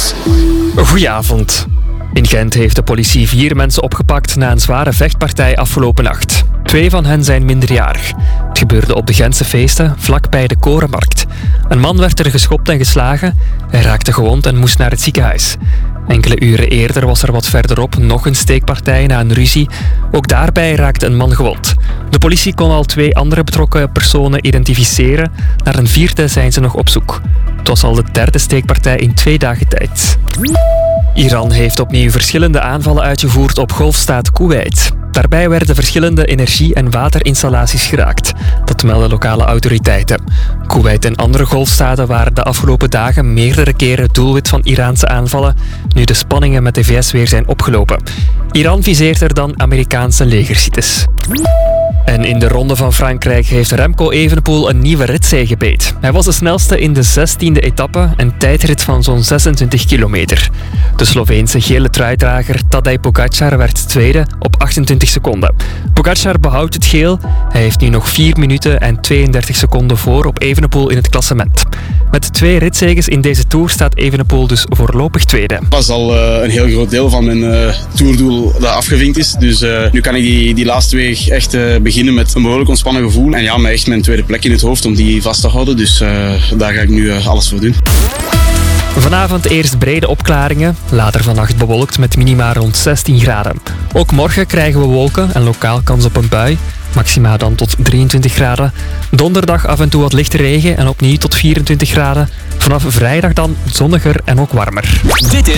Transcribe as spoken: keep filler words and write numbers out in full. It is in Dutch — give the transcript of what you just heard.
Nieuws. Goedenavond. In Gent heeft de politie vier mensen opgepakt na een zware vechtpartij afgelopen nacht. Twee van hen zijn minderjarig. Het gebeurde op de Gentse feesten, vlakbij de Korenmarkt. Een man werd er geschopt en geslagen. Hij raakte gewond en moest naar het ziekenhuis. Enkele uren eerder was er wat verderop nog een steekpartij na een ruzie. Ook daarbij raakte een man gewond. De politie kon al twee andere betrokken personen identificeren. Naar een vierde zijn ze nog op zoek. Het was al de derde steekpartij in twee dagen tijd. Iran heeft opnieuw verschillende aanvallen uitgevoerd op golfstaat Koeweit. Daarbij werden verschillende energie- en waterinstallaties geraakt. Dat melden lokale autoriteiten. Koeweit en andere golfstaten waren de afgelopen dagen meerdere keren doelwit van Iraanse aanvallen, nu de spanningen met de V S weer zijn opgelopen. Iran viseert er dan Amerikaanse legersites. En in de Ronde van Frankrijk heeft Remco Evenepoel een nieuwe ritzege beet. Hij was de snelste in de zestiende etappe, een tijdrit van zo'n zesentwintig kilometer. De Sloveense gele truidrager Tadej Pogačar werd tweede op achtentwintig seconden. Pogačar behoudt het geel. Hij heeft nu nog vier minuten en tweeëndertig seconden voor op Evenepoel in het klassement. Met twee ritzeges in deze Tour staat Evenepoel dus voorlopig tweede. Dat is al uh, een heel groot deel van mijn uh, toerdoel dat afgevinkt is. Dus uh, nu kan ik die, die laatste weeg echt uh, beginnen met een behoorlijk ontspannen gevoel. En ja, met echt mijn tweede plek in het hoofd om die vast te houden. Dus uh, daar ga ik nu uh, alles voor doen. Vanavond eerst brede opklaringen, later vannacht bewolkt met minima rond zestien graden. Ook morgen krijgen we wolken en lokaal kans op een bui. Maxima dan tot drieëntwintig graden. Donderdag af en toe wat lichte regen en opnieuw tot vierentwintig graden. Vanaf vrijdag dan zonniger en ook warmer. Dit is